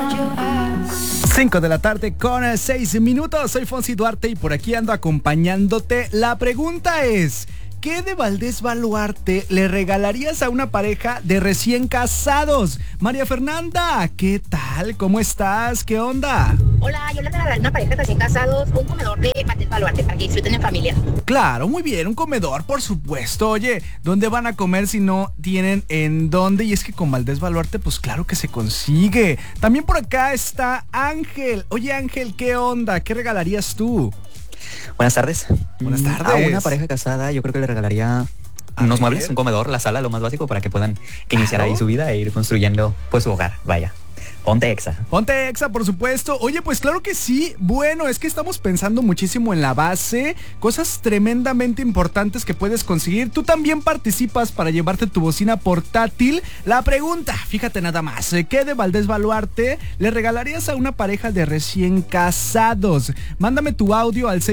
5 de la tarde con 6 minutos. Soy Fonsi Duarte y por aquí ando acompañándote. La pregunta es: ¿qué de Valdés Baluarte le regalarías a una pareja de recién casados? María Fernanda, ¿qué tal? ¿Cómo estás? ¿Qué onda? Hola, yo le regalaría a una pareja de recién casados un comedor de Valdés Baluarte para que disfruten en familia. Claro, muy bien, un comedor, por supuesto. Oye, ¿dónde van a comer si no tienen en dónde? Y es que con Valdés Baluarte, pues claro que se consigue. También por acá está Ángel. Oye, Ángel, ¿qué onda? ¿Qué regalarías tú? Buenas tardes. Buenas tardes. A una pareja casada yo creo que le regalaría unos muebles, un comedor, la sala, lo más básico para que puedan iniciar ahí su vida e ir construyendo pues su hogar. Vaya. Ponte Exa. Ponte Exa, por supuesto. Oye, pues claro que sí. Bueno, es que estamos pensando muchísimo en la base. Cosas tremendamente importantes que puedes conseguir. Tú también participas para llevarte tu bocina portátil. La pregunta, fíjate nada más. ¿Qué de Valdés Baluarte le regalarías a una pareja de recién casados? Mándame tu audio al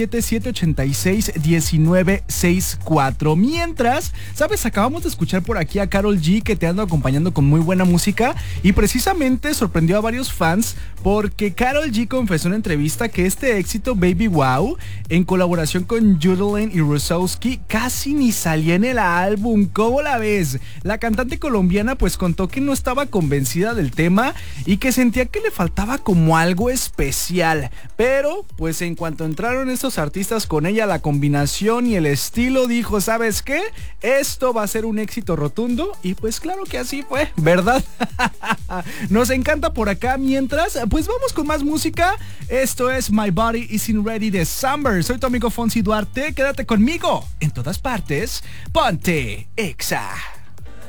667-786-1964. Mientras, ¿sabes? Acabamos de escuchar por aquí a Karol G, que te ando acompañando con muy buena música. Y precisamente sorprendió a varios fans porque Karol G confesó en una entrevista que este éxito Baby Wow, en colaboración con Judlin y Rusowski, casi ni salía en el álbum. ¿Cómo la ves? La cantante colombiana pues contó que no estaba convencida del tema y que sentía que le faltaba como algo especial, pero pues en cuanto entraron estos artistas con ella, la combinación y el estilo, dijo: ¿sabes qué? Esto va a ser un éxito rotundo. Y pues claro que así fue, ¿verdad? Nos encanta por acá. Mientras, pues vamos con más música. Esto es My Body Isn't Ready de Summer. Soy tu amigo Fonsi Duarte. Quédate conmigo en todas partes. Ponte Exa.